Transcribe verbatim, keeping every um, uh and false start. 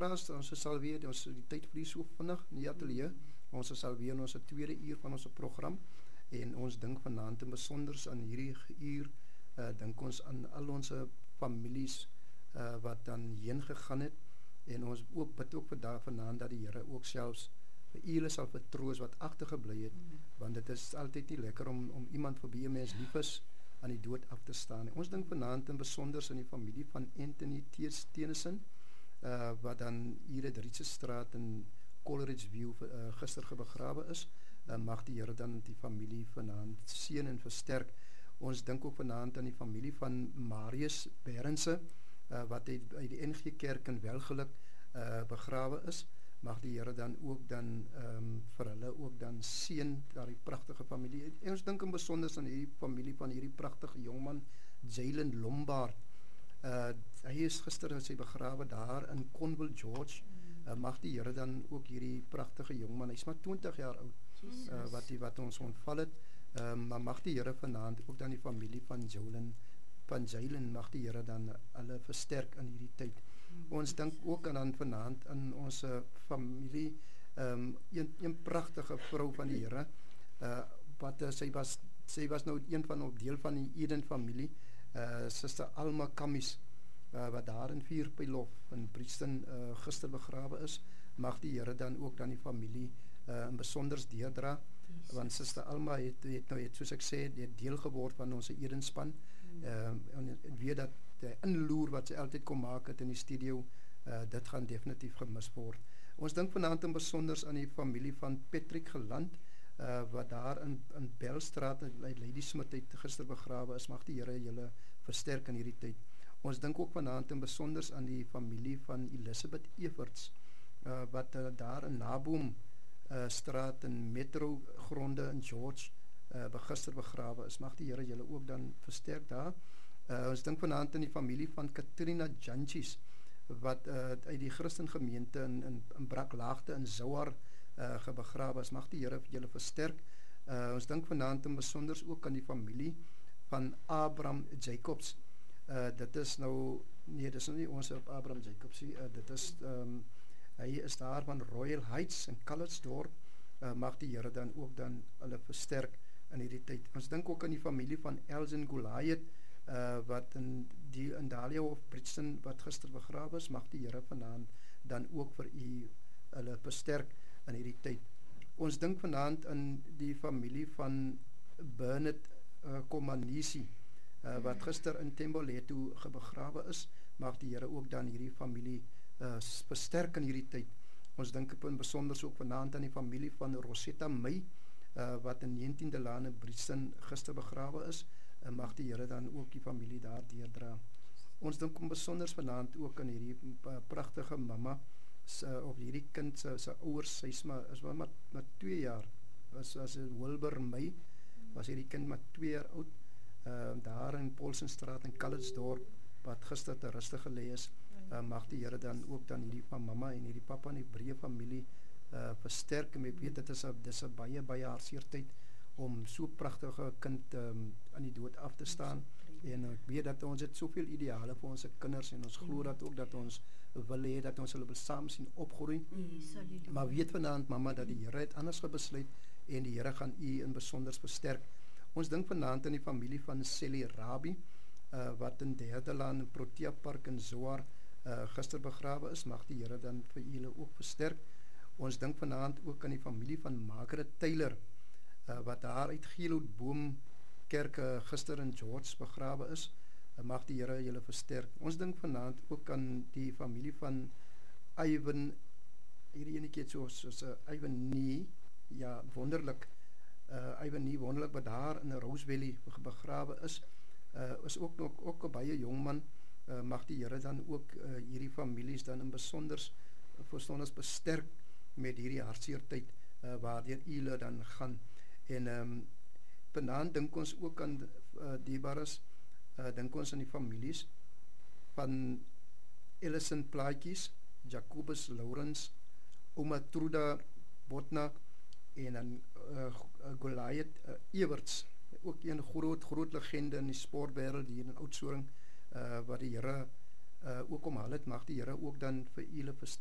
luisteraars, ons sal weer, ons die tyd vlieg so vinnig in die atelier, ons sal weer in ons tweede uur van ons program, en ons dink vanaand in besonders aan hierdie uur, uh, dink ons aan al ons families, uh, wat dan heen gegaan het, en ons ook bid ook vandag vanaand dat die Here ook selfs vir julle sal vertroos wat agtergebly het, mm. want dit is altyd nie lekker om, om iemand vir wie 'n mens lief is, aan die dood af te staan. Ons dink vanaand in besonders in die familie van Anthony Tennyson, uh, wat dan hier in Rietsestraat in Coleridge View uh, gister begrawe is, uh, mag die Here dan die familie vanaand seën en versterk. Ons dink ook vanaand aan die familie van Marius Berendse, uh, wat uit, uit die N G Kerk in Welgeluk uh, begrawe is. Mag die Here dan ook dan um, vir hulle ook dan seën, daar die pragtige familie. En ons dink in besonders aan hierdie familie van hierdie pragtige jongman, Jalen Lombard. Uh, hy is gister sy begrawe daar in Conville George. Uh, mag die Here dan ook hierdie pragtige jongman, hy is maar twintig jaar oud, uh, wat, die, wat ons ontval het, uh, maar mag die Here vanaand ook dan die familie van Jalen, van Jalen, mag die Here dan hulle versterk in hierdie tyd. Ons dink ook aan dan vanaand aan ons familie, um, een, een pragtige vrou van die Here, uh, wat uh, sy was, sy was nou een van op deel van die Eden familie, uh, Suster Alma Kamis, uh, wat daar in Vierpijlof in Brixton uh, gister begrawe is, mag die Here dan ook dan die familie uh, in besonders deurdra, yes. Want Suster Alma het, het nou, het, soos ek sê, het deel geword van ons Edenspan, mm. uh, en, en weet dat die inloer wat sy altyd kom maak het in die studio, uh, dit gaan definitief gemis word. Ons dink vanaand in besonders aan die familie van Patrick Geland, uh, wat daar in, in Belstraat, uit Lady Smith uit gister begrawe is, mag die Here julle versterk in hierdie tyd. Ons dink ook vanaand in besonders aan die familie van Elizabeth Everts, uh, wat uh, daar in Naboom uh, straat in Metro gronde in George uh, gister begrawe is, mag die Here julle ook dan versterk daar. Uh, ons dink vanaand in die familie van Katrina Janchis, wat uh, uit die Christen gemeente in, in, in Braklaagte in Zouar uh, gebegrawe is, mag die Here julle versterk. Uh, ons dink vanaand in besonders ook aan die familie van Abraham Jacobs. Uh, dit is nou, nee, dit is nou nie ons op Abraham Jacobs, uh, dit is, um, hy is daar van Royal Heights in Calitzdorp, uh, mag die Here dan ook dan hulle versterk in hierdie tyd. Ons dink ook aan die familie van Elsen Goliath, Uh, wat in, die, in Dahlia of Brixton wat gister begrawe is, mag die Here vanaand dan ook vir u hulle versterk in hierdie tyd. Ons dink vanaand aan die familie van Bernard uh, Komanisi, uh, wat gister in Temboleto begrawe is, mag die Here ook dan hierdie familie uh, versterk in hierdie tyd. Ons dink in besonder ook vanaand aan die familie van Rosetta May, uh, wat in negentiende Laan in Brixton gister begrawe is, en mag die Here dan ook die familie daar deurdra. Ons dink om besonders vanaand ook aan hierdie pragtige mama, sy, of hierdie kind, sy, sy ouers, sy is maar, is maar, maar, maar twee jaar, was, was Wilbur May, was hierdie kind maar twee jaar oud, uh, daar in Polsenstraat in Calitzdorp, wat gister te rustig gelê is, uh, mag die Here dan ook dan hierdie van mama en hierdie papa en die breë familie uh, versterk, en ek weet, dit is een baie, baie hartseer tyd, om so prachtige kind um, aan die dood af te staan, en ek weet dat ons het soveel ideale vir ons kinders, en ons glo dat ook dat ons wil hê, dat ons hulle saam sien opgroei, maar weet vanaand mama, dat die Here het anders gebesluit, en die Here gaan u in besonders versterk. Ons dink vanaand aan die familie van Sally Rabi, uh, wat in Derde Laan in Protea Park in Zoar uh, gister begrawe is, mag die Here dan vir julle ook versterk. Ons dink vanaand ook aan die familie van Margaret Taylor, Uh, wat daar uit Geelhoutboom kerk uh, gister in George begrawe is, uh, mag die Here julle versterk. Ons dink vanaand ook aan die familie van Ivan, hierdie ene keer soos, soos uh, Ivan Nie, ja, wonderlik, uh, Ivan Nie, wonderlik, wat daar in Rose Valley begrawe is, uh, is ook nog ook 'n baie jong man, uh, mag die Here dan ook uh, hierdie families dan in besonders, uh, verstonders besterk met hierdie hartseer tyd, uh, waardeur julle dan gaan. En um, vanaand dink ons ook aan uh, dierbares, uh, dink ons aan die families van Ellison Plaatjies, Jacobus Lawrence, Oma Truda Botna, en dan uh, Goliath uh, Everts, ook een groot, groot legende in die sportwêreld hier in Oudtshoorn, uh, wat die Here uh, ook om hulle het, mag die Here ook dan vir julle versterk.